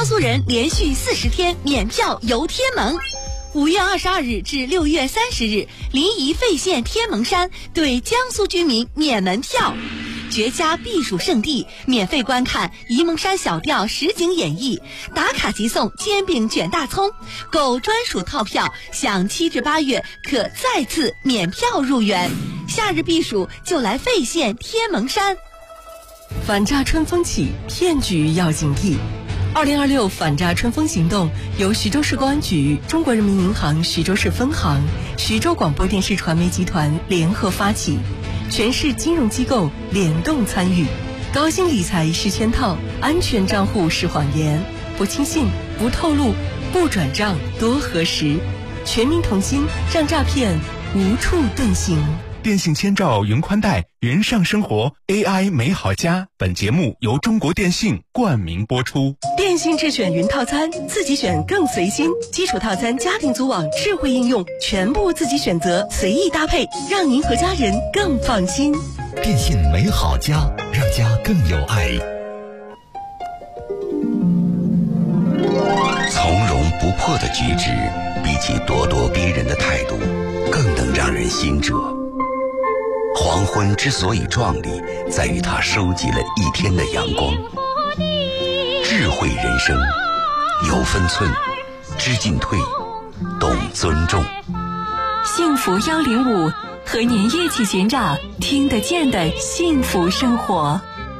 江苏人连续40天免票游天门。5月22日至6月30日，临沂费县天门山对江苏居民免门票。绝佳避暑胜地，免费观看沂蒙山小调实景演绎，打卡即送煎饼卷大葱，购专属套票享7至8月可再次免票入园。夏日避暑就来费县天门山。 反诈春风起，骗局要警惕。2026反诈春风行动由徐州市公安局、中国人民银行徐州市分行、徐州广播电视传媒集团联合发起，全市金融机构联动参与。高薪理财是圈套，安全账户是谎言，不轻信，不透露，不转账，多核实。全民同心，让诈骗无处遁形。 电信千兆云宽带，云上生活 AI 美好家。本节目由中国电信冠名播出。 电信智选云套餐，自己选更随心。基础套餐、家庭组网、智慧应用，全部自己选择，随意搭配，让您和家人更放心。 电信美好家，让家更有爱。从容不迫的举止，比起咄咄逼人的态度，更能让人心折。黄昏之所以壮丽，在于它收集了一天的阳光。智慧人生，有分寸，知进退，懂尊重。 幸福105，和您一起寻找听得见的幸福生活。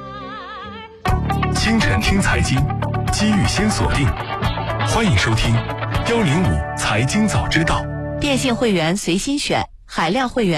清晨听财经，机遇先锁定。欢迎收听105财经早知道。 电信会员随心选，海量会员